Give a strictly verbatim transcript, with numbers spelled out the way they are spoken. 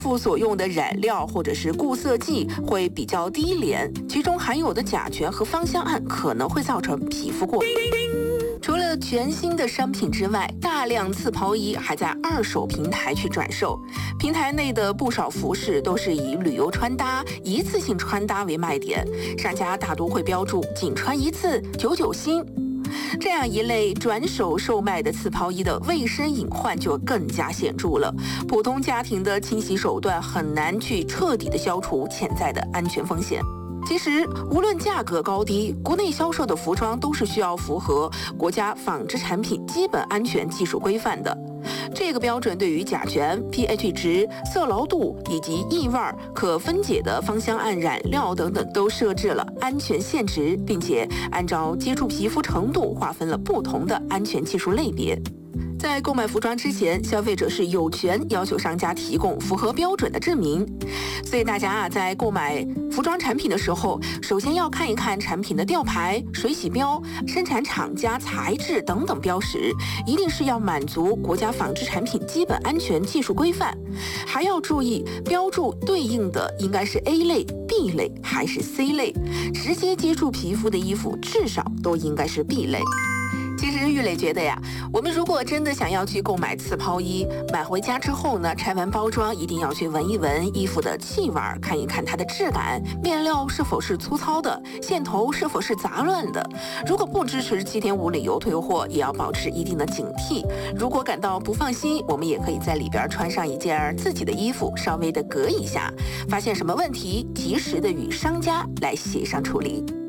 服所用的染料或者是固色剂会比较低廉，其中含有的甲醛和芳香胺可能会造成皮肤过敏。除了全新的商品之外，大量刺抛衣还在二手平台去转售。平台内的不少服饰都是以旅游穿搭、一次性穿搭为卖点，商家大多会标注仅穿一次九九新。这样一类转手售卖的刺抛衣的卫生隐患就更加显著了。普通家庭的清洗手段很难去彻底的消除潜在的安全风险。其实，无论价格高低，国内销售的服装都是需要符合国家纺织产品基本安全技术规范的。这个标准对于甲醛、pH 值、色牢度以及异味、可分解的芳香胺染料等等都设置了安全限值，并且按照接触皮肤程度划分了不同的安全技术类别。在购买服装之前，消费者是有权要求商家提供符合标准的证明。所以大家啊，在购买服装产品的时候，首先要看一看产品的吊牌、水洗标、生产厂家、材质等等标识，一定是要满足国家纺织产品基本安全技术规范。还要注意标注对应的应该是 A 类、B 类还是 C 类，直接接触皮肤的衣服至少都应该是 B 类。其实玉磊觉得呀，我们如果真的想要去购买刺抛衣，买回家之后呢，拆完包装一定要去闻一闻衣服的气味，看一看它的质感，面料是否是粗糙的，线头是否是杂乱的。如果不支持七天无理由退货，也要保持一定的警惕。如果感到不放心，我们也可以在里边穿上一件自己的衣服，稍微的隔一下，发现什么问题，及时的与商家来协商处理。